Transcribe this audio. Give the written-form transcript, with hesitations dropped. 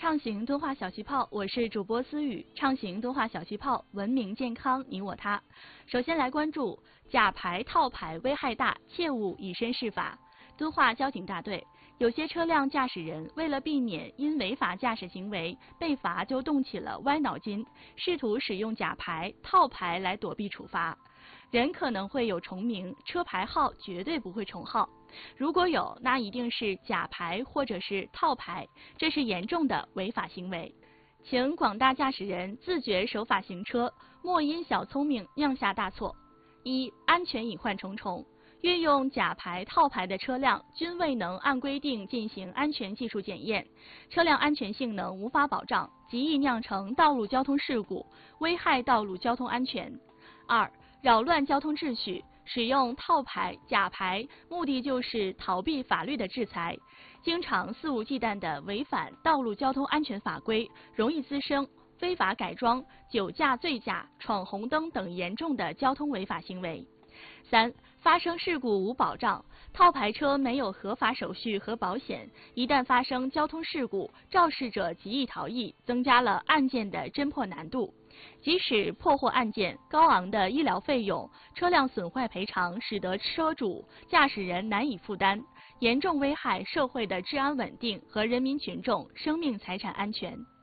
畅行敦化小气泡，我是主播思雨。畅行敦化小气泡，文明健康你我他。首先来关注假牌套牌危害大，切勿以身试法。敦化交警大队，有些车辆驾驶人为了避免因违法驾驶行为被罚，就动起了歪脑筋，试图使用假牌套牌来躲避处罚。人可能会有重名，车牌号绝对不会重号。如果有，那一定是假牌或者是套牌，这是严重的违法行为。请广大驾驶人自觉守法行车，莫因小聪明酿下大错。一、安全隐患重重。运用假牌套牌的车辆均未能按规定进行安全技术检验，车辆安全性能无法保障，极易酿成道路交通事故，危害道路交通安全。二、扰乱交通秩序。使用套牌、假牌，目的就是逃避法律的制裁，经常肆无忌惮地违反道路交通安全法规，容易滋生非法改装、酒驾、醉驾、闯红灯等严重的交通违法行为。三、发生事故无保障，套牌车没有合法手续和保险，一旦发生交通事故，肇事者极易逃逸，增加了案件的侦破难度。即使破获案件，高昂的医疗费用、车辆损坏赔偿使得车主、驾驶人难以负担，严重危害社会的治安稳定和人民群众生命财产安全。